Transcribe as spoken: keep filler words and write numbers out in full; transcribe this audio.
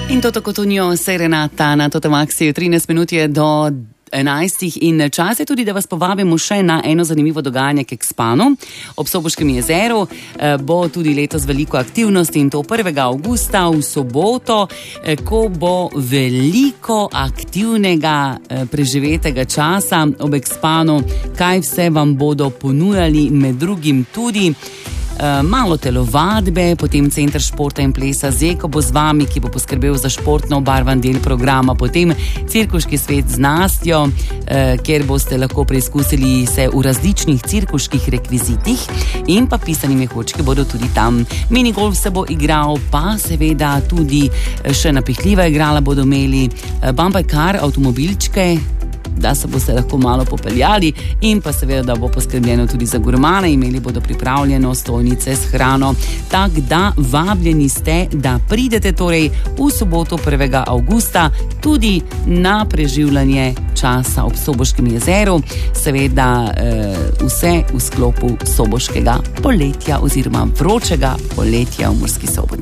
In to tako Tonjo Serenata na Totemaxiju. trinajst minut je do enajstih in čas je tudi, da vas povabimo še na eno zanimivo dogajanje k Expanu. Ob Soboškem jezeru bo tudi letos veliko aktivnosti in to prvega avgusta v soboto, ko bo veliko aktivnega preživetega časa ob Expanu. Kaj vse vam bodo ponujali, med drugim tudi malo telovadbe, potem Center športa in plesa Zeko bo z vami, ki bo poskrbel za športno obarvan del programa, potem cirkuški svet z Nastjo, kjer boste lahko preizkusili se v različnih cirkuških rekvizitih in pa pisani mehurčki bodo tudi tam. Minigolf se bo igral, pa seveda tudi še napihljiva igrala bodo imeli, bumper car, avtomobilčke, da se boste lahko malo popeljali in pa seveda, da bo poskrbljeno tudi za gurmane, imeli bodo pripravljeno stojnice s hrano. Tak da vabljeni ste, da pridete torej v soboto prvega avgusta tudi na preživljanje časa ob Soboškem jezeru, seveda eh, vse v sklopu soboškega poletja oziroma vročega poletja v Murski Soboti.